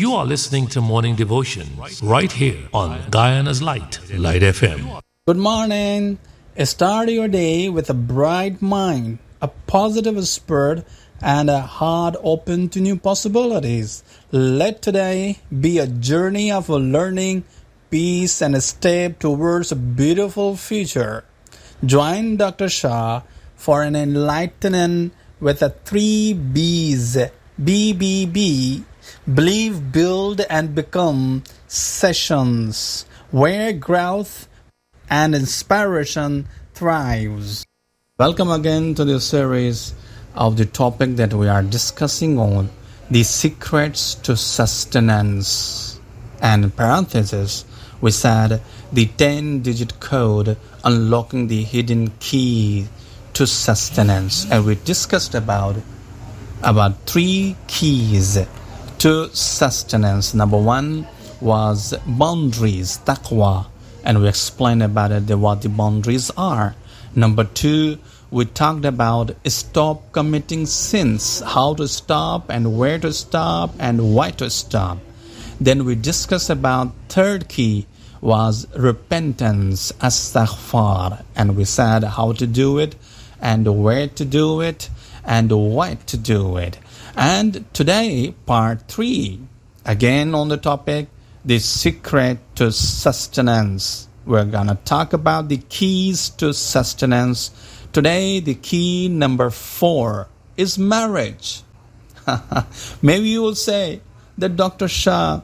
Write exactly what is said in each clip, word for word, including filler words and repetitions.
You are listening to Morning Devotion right here on Guyana's Light, Light F M. Good morning. Start your day with a bright mind, a positive spirit, and a heart open to new possibilities. Let today be a journey of learning, peace, and a step towards a beautiful future. Join Doctor Shah for an enlightening with the three B's. B B B. Believe, build, and become sessions where growth and inspiration thrives. Welcome again to the series of the topic that we are discussing on the secrets to sustenance. And in parenthesis, we said the ten-digit code unlocking the hidden key to sustenance. And we discussed about, about three keys to sustenance. Number one was boundaries, taqwa, and we explained about it, what the boundaries are. Number two, we talked about stop committing sins, how to stop and where to stop and why to stop. Then we discussed about third key was repentance, astaghfar, and we said how to do it and where to do it and why to do it. And today, part three, again on the topic, the secret to sustenance. We're going to talk about the keys to sustenance. Today, the key number four is marriage. Maybe you will say that Doctor Shah,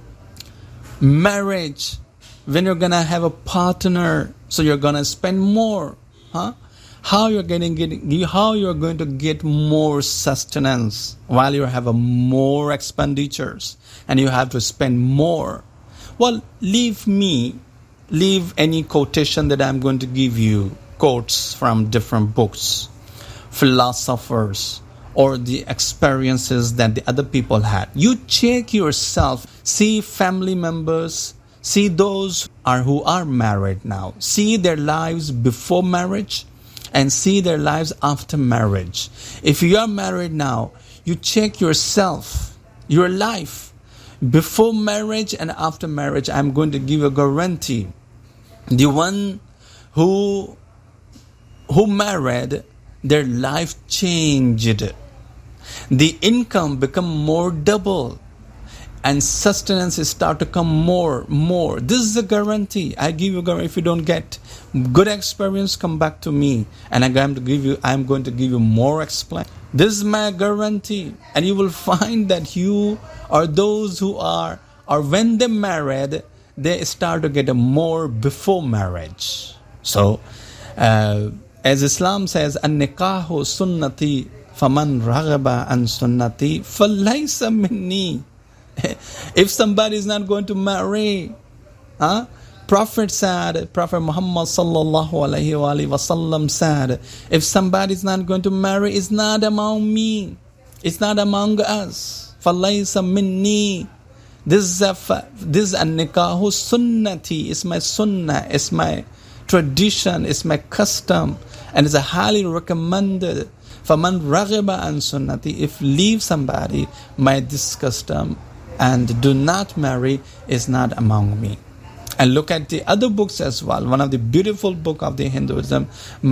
marriage, when you're going to have a partner, so you're going to spend more, huh? How you're getting, getting how you're going to get more sustenance while you have a more expenditures and you have to spend more. Well, leave me, leave any quotation that I'm going to give you, quotes from different books, philosophers, or the experiences that the other people had. You check yourself, see family members, see those are who are married now, see their lives before marriage, and see their lives after marriage. If you are married now, you check yourself, your life, before marriage and after marriage. I'm going to give a guarantee. The one who, who married, their life changed. The income become more double. And sustenance start to come more, more. This is a guarantee. I give you a guarantee. If you don't get good experience, come back to me, and I'm going to give you. I'm going to give you more explain. This is my guarantee, and you will find that you are those who are, or when they married, they start to get a more before marriage. So, uh, as Islam says, "An-nikahu sunnati, faman raghaba an sunnati, falaysa minni." If somebody is not going to marry, huh? Prophet said, Prophet Muhammad sallallahu alaihi wasallam said, if somebody is not going to marry, it's not among me, it's not among us. Falaysa minni. This is a this is a nikahu sunnati. It's my sunnah, it's my tradition, it's my custom, and it's a highly recommended. Faman raghiba an sunnati. If leave somebody my this custom and do not marry, is not among me. And look at the other books as well. One of the beautiful book of the Hinduism,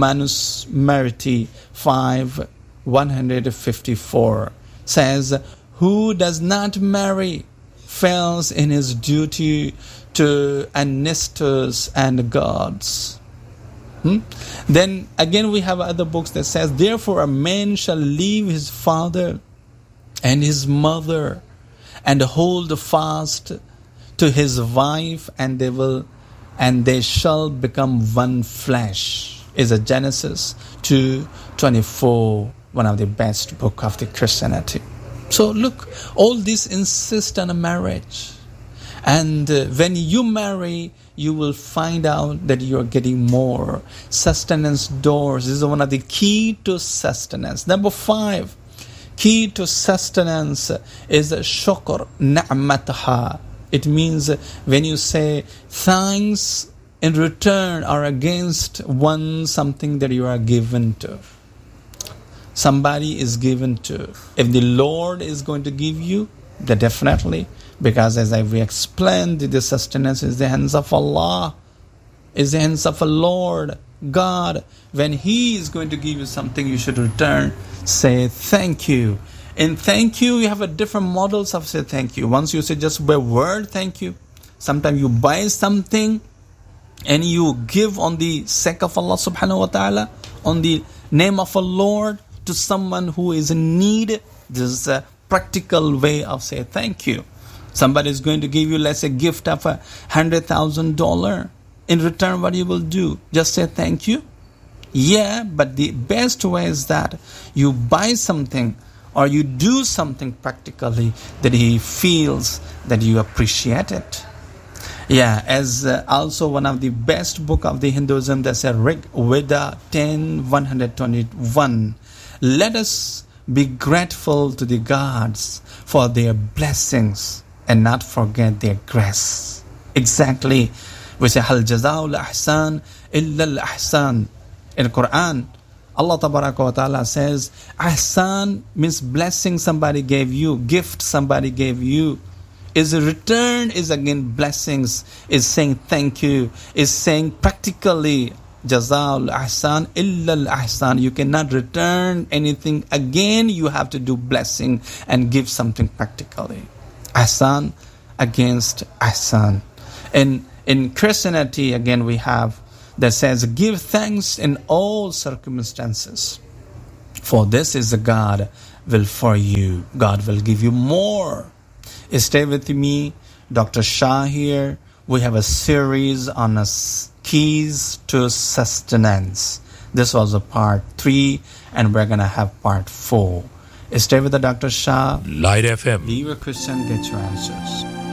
Manusmriti five one fifty-four, says, who does not marry fails in his duty to ancestors and gods. Hmm? Then again we have other books that says, therefore a man shall leave his father and his mother and hold fast to his wife, and they will, and they shall become one flesh. Is a Genesis two twenty-four, one of the best book of the Christianity. So look, all this insist on a marriage, and uh, when you marry, you will find out that you are getting more sustenance doors. This is one of the key to sustenance. Number five. Key to sustenance is shukr na'mataha. It means when you say thanks in return or against one something that you are given to. Somebody is given to. If the Lord is going to give you, That definitely, because as I we explained, the sustenance is the hands of Allah, is the hands of a Lord God. When He is going to give you something, you should return, say thank you. In thank you, you have a different models of say thank you. Once you say just by word thank you. Sometimes you buy something and you give on the sake of Allah subhanahu wa ta'ala, on the name of a Lord, to someone who is in need. This is a practical way of say thank you. Somebody is going to give you, let's say, a gift of a hundred thousand dollar. In return, what you will do? Just say thank you? Yeah, but the best way is that you buy something or you do something practically that he feels that you appreciate it. Yeah, as uh, also one of the best book of the Hinduism, that's a Rig Veda ten one twenty-one. Let us be grateful to the gods for their blessings and not forget their grace. Exactly. We say, Hal jazaa'ul ahsan illa al ahsan. In the Quran, Allah Tabaraka wa Ta'ala says, ahsan means blessing somebody gave you, gift somebody gave you. Is a return, is again blessings, is saying thank you, is saying practically, jazaa'ul ahsan illa al ahsan. You cannot return anything again, you have to do blessing and give something practically. Ahsan against ahsan. And in Christianity, again, we have that says, give thanks in all circumstances, for this is the God will for you. God will give you more. Stay with me, Doctor Shah here. We have a series on a keys to sustenance. This was a part three, and we're going to have part four. Stay with the Doctor Shah. Light F M. Be a Christian, get your answers.